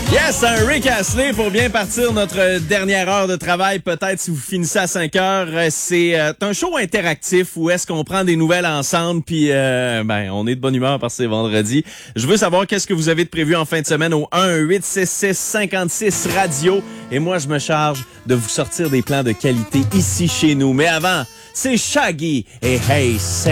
Yes, un Rick Astley pour bien partir notre dernière heure de travail. Peut-être si vous finissez à 5 heures, c'est un show interactif où est-ce qu'on prend des nouvelles ensemble puis on est de bonne humeur parce que c'est vendredi. Je veux savoir qu'est-ce que vous avez de prévu en fin de semaine au 1-866-56 radio et moi je me charge de vous sortir des plans de qualité ici chez nous. Mais avant, c'est Shaggy et Hey